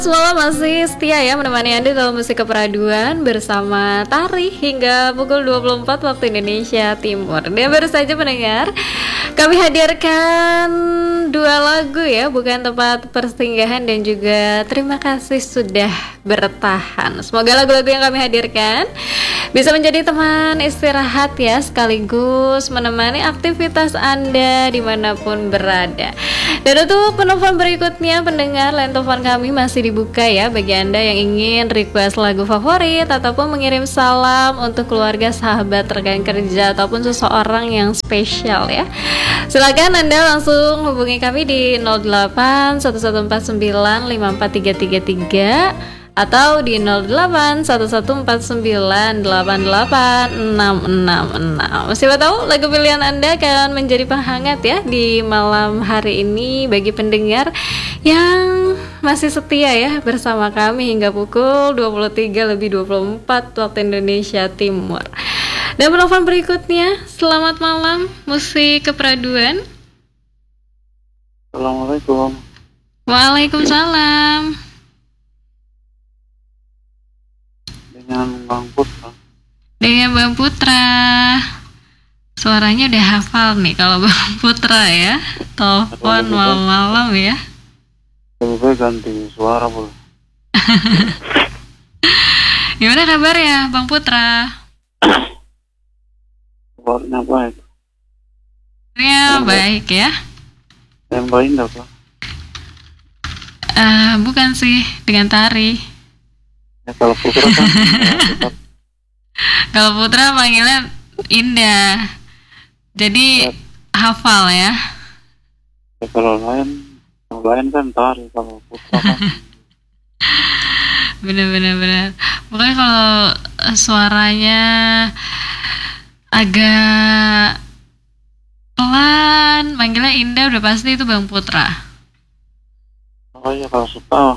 Semalam masih setia ya menemani Anda dalam musik keperaduan bersama Tari hingga pukul 24 waktu Indonesia Timur. Dan baru saja mendengar, kami hadirkan dua lagu ya, Bukan Tempat Persinggahan dan juga Terima Kasih Sudah Bertahan. Semoga lagu-lagu yang kami hadirkan bisa menjadi teman istirahat ya, sekaligus menemani aktivitas Anda dimanapun berada. Dan untuk penelpon berikutnya, pendengar, line telepon kami masih dibuka ya bagi Anda yang ingin request lagu favorit ataupun mengirim salam untuk keluarga, sahabat, rekan kerja ataupun seseorang yang spesial ya. Silakan Anda langsung hubungi kami di 08 1149 54333 atau di 08 1149 88666. Siapa tahu lagu pilihan Anda akan menjadi penghangat ya di malam hari ini bagi pendengar yang masih setia ya bersama kami hingga pukul 23:24 waktu Indonesia Timur. Dan penelpon berikutnya, selamat malam musik keperaduan. Assalamualaikum. Waalaikumsalam. Dengan Bang Putra. Dengan Bang Putra. Suaranya udah hafal nih kalau Bang Putra ya. Telepon malam-malam ya. Lebih baik ganti suara boleh. Gimana kabar ya Bang Putra? Kabarnya baik. Ya baik ya. Yang baik enggak Pak? Bukan sih, dengan Tari. Ya kalau Putra kan tetap. Kalau Putra panggilnya Indah. Jadi Ya. hafal ya. Ya kalau lain kan Tari, kalau Putra kan. Bener. Pokoknya kalau suaranya agak pelan, manggilnya Indah, udah pasti itu Bang Putra. Oh iya kalau suka.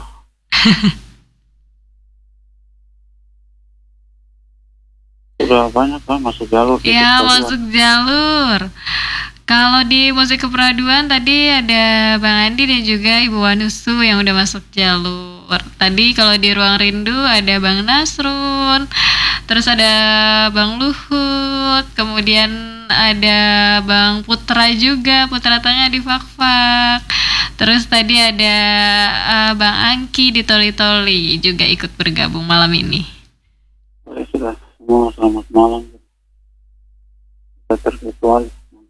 Sudah banyak kan masuk jalur. Ya masuk jalur. Kalau di musik keperaduan tadi ada Bang Andi dan juga Ibu Wanusu yang udah masuk jalur. Tadi kalau di Ruang Rindu ada Bang Nasrun, terus ada Bang Luhut, kemudian ada Bang Putra juga, Putra Tengah di Fak-Fak. Terus tadi ada Bang Angki di Toli-Toli juga ikut bergabung malam ini. Ya sudah, semua selamat malam. Kita terkecuali.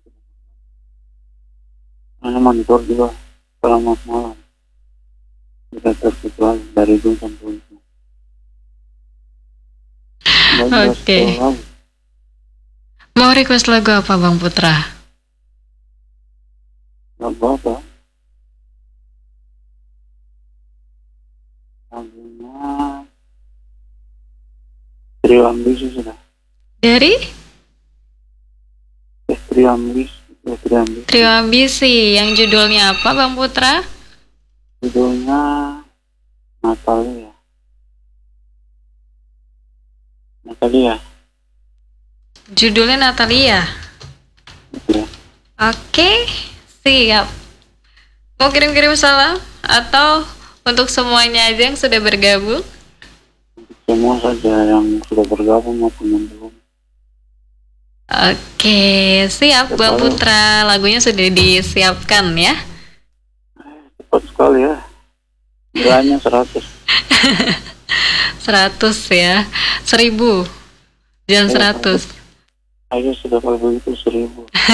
Hanya monitor juga selamat malam. Kita terkecuali dari Gunung sampai itu. Oke. Mau request lagu apa Bang Putra? Lagu apa? Lagunya Trio Ambisi sudah. Dari Trio Ambisi. Trio Ambisi. Yang judulnya apa Bang Putra? Judulnya Natalia. Judulnya Natalia. Ya. Oke, siap. Mau kirim-kirim salam atau untuk semuanya aja yang sudah bergabung? Semua saja yang sudah bergabung maupun yang belum. Oke, siap Bang Putra. Lagunya sudah disiapkan ya. Cepat sekali ya. Nilainya 100. 100 ya. 1000. Jangan 100. Ayo sudah kalau begitu 1000.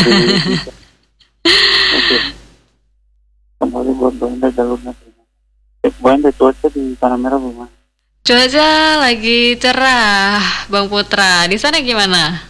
Oke. Kembali buat Banda jalurnya. Banda cuaca di Tanah Merah bagaimana? Cuaca lagi cerah, Bang Putra. Di sana gimana?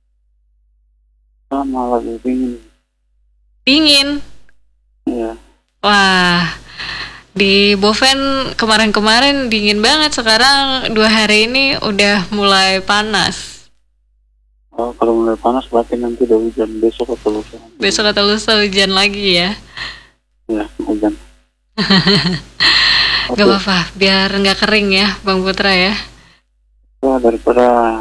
Sama lagi dingin. Dingin. Iya. Wah, di Boven kemarin-kemarin dingin banget. Sekarang 2 hari ini udah mulai panas. Oh, kalau mulai panas berarti nanti udah hujan besok atau lusa. Besok atau lusa hujan lagi ya. Ya, hujan. Gak apa-apa, biar nggak kering ya Bang Putra ya. Ya, daripada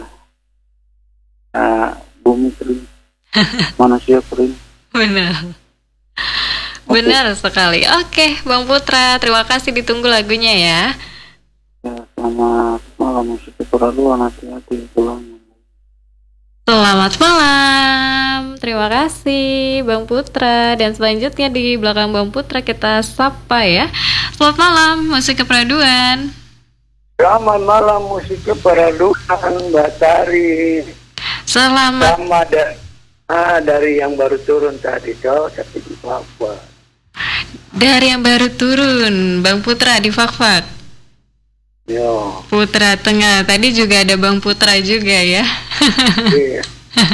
bumi kering, manusia kering. Benar. Benar sekali. Oke, Bang Putra, terima kasih, ditunggu lagunya ya. Ya, selamat malam musik keperluan, hati-hati pulang. Selamat malam, terima kasih Bang Putra. Dan selanjutnya di belakang Bang Putra kita sapa ya. Selamat malam, musik keperaduan. Selamat malam musik keperaduan, Mbak Tari. Selamat. Sama dari yang baru turun tadi, tapi di Papua. Dari yang baru turun, Bang Putra di Fakfak. Yo. Putra Tengah, tadi juga ada Bang Putra juga ya. Iya.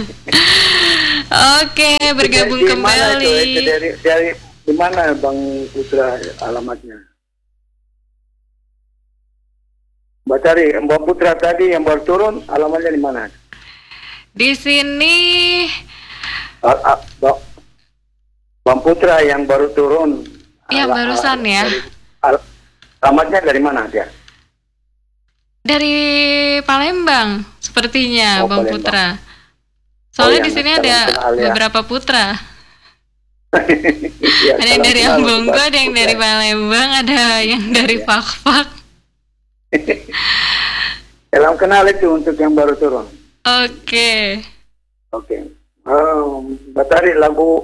Oke, bergabung Dari kembali. Mana itu? Dari di mana Bang Putra alamatnya? Mbak Tari, Bang Putra tadi yang baru turun alamatnya di mana? Di sini Bang Putra yang baru turun. yang barusan ya. Alamatnya dari mana dia? Dari Palembang sepertinya, Oh, Bang Palembang. Putra. Soalnya di sini ada kenal ya. beberapa putra. Ya, Ada yang dari kenal Ambonggo, Bang ada yang Putra. dari Palembang, ada yang dari Iya. Fakfak. Salam kenal itu untuk yang baru turun. Oke. Oke. Mbak Tari, lagu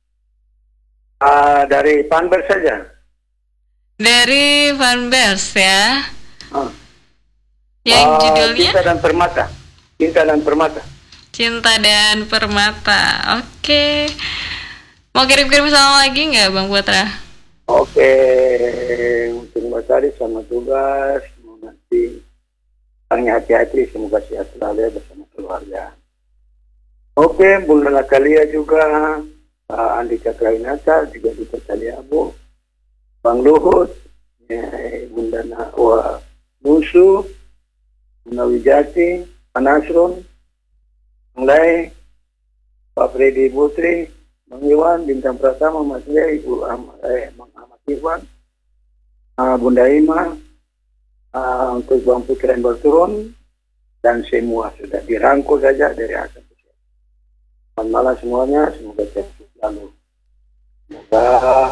dari Panber saja. Dari Van Bers ya. Ah. Yang judulnya Cinta dan Permata. Cinta dan Permata. Cinta dan Permata. Oke. Mau kirim-kirim salam lagi nggak, Bang Putra? Oke. Untuk Mbak Tari selamat tugas. Semoga nanti orangnya hati-hati. Semoga sehat selalu ya bersama keluarga. Oke, Bunda Natalia juga. Andika Krainata juga di Talia Abu. Bang Luhut. Bunda Musuh. Bunda Wijati. Pak Nasrun. Bang Lai. Pak Freddy Putri. Bang Iwan, Bintang Pratama, Mas Lia, Ibu Bang Ahmad Iwan, Bunda Ima, untuk Bang Putra yang berturun, dan semua sudah dirangkul saja dari atas. Selamat malam semuanya, semoga sehat selalu. Semoga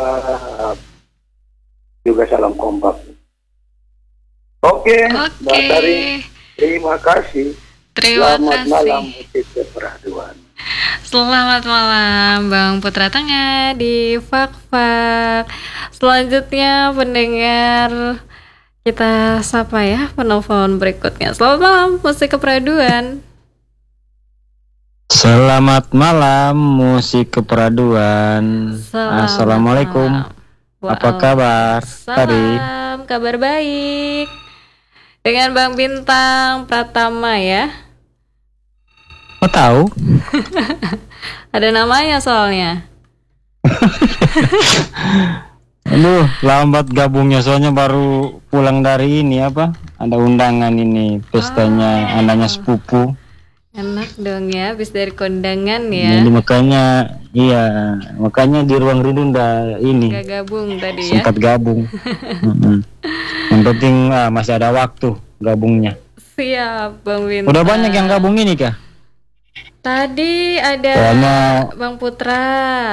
juga salam kompak. Oke, Mbak Tari, terima kasih. Terima Selamat kasih. malam, musik keperaduan. Selamat malam Bang Putra Tengah di Fakfak. Selanjutnya pendengar kita sapa ya penelpon berikutnya. Selamat malam musik keperaduan. Selamat malam musik keperaduan. Selamat Assalamualaikum. malam. Apa kabar, Tari? Salam, kabar baik. Dengan Bang Bintang Pratama ya. Kok tahu? Ada namanya soalnya. Aduh, lambat gabungnya soalnya baru pulang dari ini apa? Ada undangan ini pestanya anaknya sepupu. Enak dong ya, habis dari kondangan ya. Jadi makanya di ruang rindu ini Gak gabung tadi ya. sempat gabung. Yang penting masih ada waktu gabungnya. Siap Bang Bintang. Udah banyak yang gabung ini kah? Tadi ada Soalnya- Bang Putra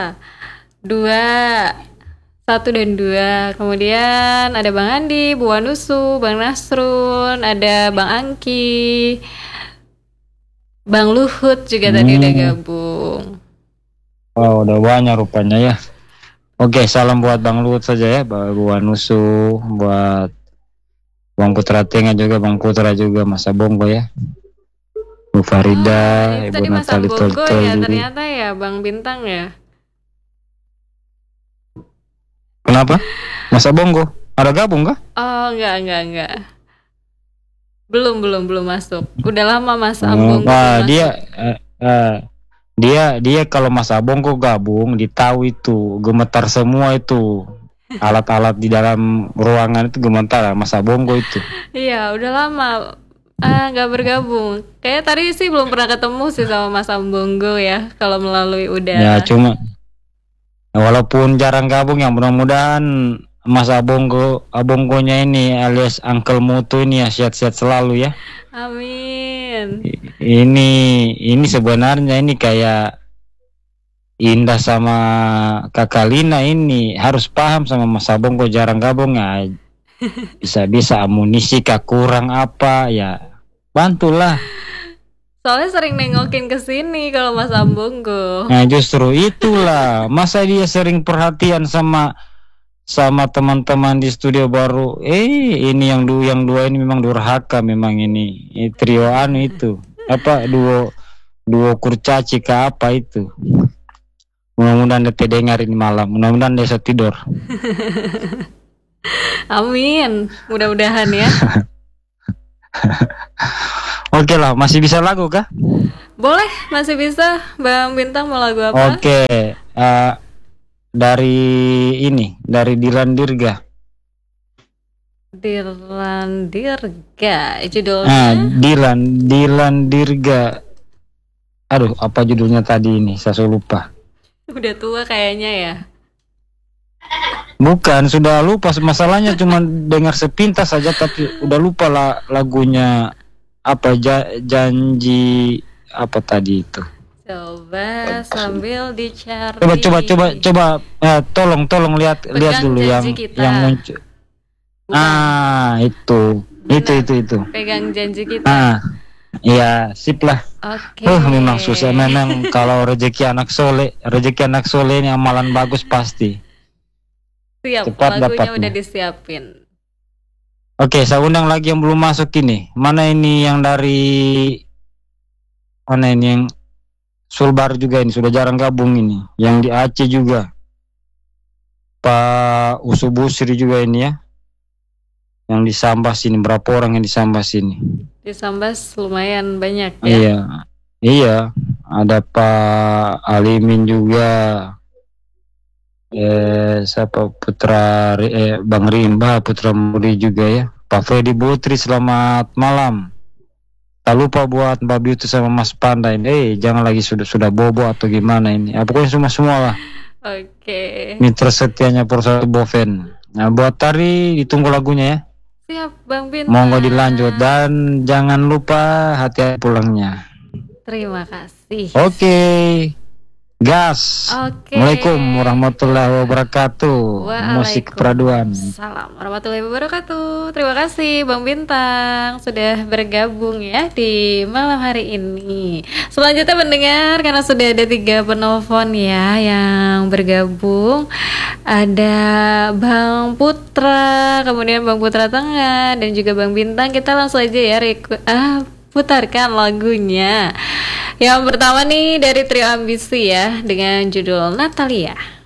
2, 1 dan 2. Kemudian ada Bang Andi, Bu Wanusu, Bang Nasrun, ada Bang Angki, Bang Luhut juga tadi udah gabung. Wow, udah banyak rupanya ya. Oke, salam buat Bang Luhut saja ya, Bu Wanusu, buat Bang Putra Tengah juga, Bang Putra juga, Mas Abonggo ya. Bu Farida, Itu Ibu tadi Mas Natali Ambonggo Toltol ya juga. ternyata ya Bang Bintang ya. Kenapa? Mas Abonggo ada gabung kah? Oh enggak. Belum masuk. Udah lama Mas Ambonggo Wah, belum dia masuk. dia kalau Mas Abonggo gabung, ditahu itu gemetar semua itu. Alat-alat di dalam ruangan itu gemetar, Mas Abonggo itu. Iya, udah lama nggak bergabung. Kayak tadi sih belum pernah ketemu sih sama Mas Ambonggo ya, kalau melalui Ya, udara. cuma walaupun jarang gabung ya mudah-mudahan Mas Abonggonya ini alias Uncle Mutu ini ya sehat-sehat selalu ya. Amin. Ini sebenarnya ini kayak Indah sama Kakak Lina ini harus paham sama Mas Abong kok jarang gabung ya. Bisa-bisa amunisi kak kurang apa ya. Bantulah. Soalnya sering nengokin ke sini kalau Mas Ambonggo. Nah justru itulah. Masa dia sering perhatian sama teman-teman di studio baru. Ini yang dua ini memang durhaka memang ini. Trio anu itu. Apa duo kurcaci ke apa itu. Mudah-mudahan dia dengar ini malam. Mudah-mudahan dia bisa tidur. Amin. Mudah-mudahan ya. Oke lah, masih bisa lagu kah? Boleh, masih bisa. Bang Bintang mau lagu apa? Oke, dari Dilan Dirga. Dilan Dirga judulnya. Dilan Dirga. Aduh, apa judulnya tadi ini? Saya lupa. Udah tua kayaknya ya. Bukan, sudah lupa. Masalahnya cuma dengar sepintas saja, tapi udah lupa lah lagunya apa janji apa tadi itu. Coba sambil dicari. Coba tolong lihat dulu yang muncul. Bukan. Itu. Pegang janji kita. Iya, sip lah. Oke. Memang susah. Memang kalau rezeki anak soleh ini amalan bagus pasti. Siap, cepat lagunya dapatnya. udah disiapin. Oke, saya undang lagi yang belum masuk ini. Mana ini yang Sulbar juga ini sudah jarang gabung ini. Yang di Aceh juga. Pak Usubusri juga ini ya. Yang di Sambas ini, berapa orang yang di Sambas ini? Di Sambas lumayan banyak ya. Iya. Ada Pak Alimin juga. Siapa Bang Rimba, Putra Muri juga ya. Pak Freddy Butri, selamat malam. Tak lupa buat Mbak Beauty sama Mas Panda ini. Jangan lagi sudah bobo atau gimana ini. Pokoknya semua lah. Oke. Mitra setianya Persatu Boven. Nah, buat Tari ditunggu lagunya ya. Siap, Bang Bintang. Monggo dilanjut dan jangan lupa hati-hati pulangnya. Terima kasih. Oke. Gas. Oke. Assalamualaikum warahmatullahi wabarakatuh. Musik peraduan. Salam warahmatullahi wabarakatuh. Terima kasih Bang Bintang sudah bergabung ya di malam hari ini. Selanjutnya mendengar karena sudah ada 3 penelpon ya yang bergabung. Ada Bang Putra, kemudian Bang Putra Tengah dan juga Bang Bintang. Kita langsung aja ya putarkan lagunya. Yang pertama nih dari Trio Ambisi ya dengan judul Natalia.